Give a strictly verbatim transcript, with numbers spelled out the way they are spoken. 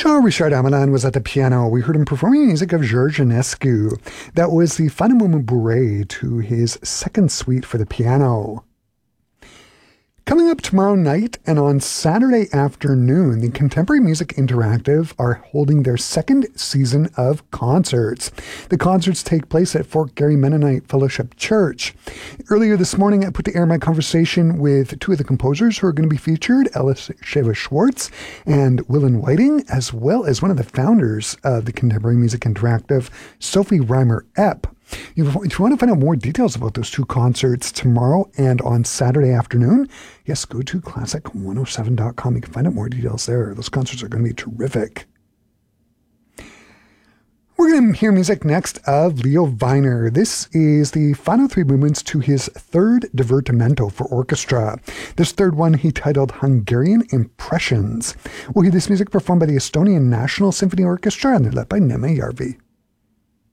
Jean-Richard Amelin was at the piano. We heard him performing music of George Enescu. That was the Fin Moment Bourrée to his second suite for the piano. Coming up tomorrow night and on Saturday afternoon, the Contemporary Music Interactive are holding their second season of concerts. The concerts take place at Fort Garry Mennonite Fellowship Church. Earlier this morning, I put to air my conversation with two of the composers who are going to be featured, Ellis Sheva Schwartz and Willen Whiting, as well as one of the founders of the Contemporary Music Interactive, Sophie Reimer-Epp. If you want to find out more details about those two concerts tomorrow and on Saturday afternoon, yes, go to classic one oh seven dot com. You can find out more details there. Those concerts are going to be terrific. We're going to hear music next of Leo Weiner. This is the final three movements to his third divertimento for orchestra. This third one he titled Hungarian Impressions. We'll hear this music performed by the Estonian National Symphony Orchestra, and they're led by Neme Järvi.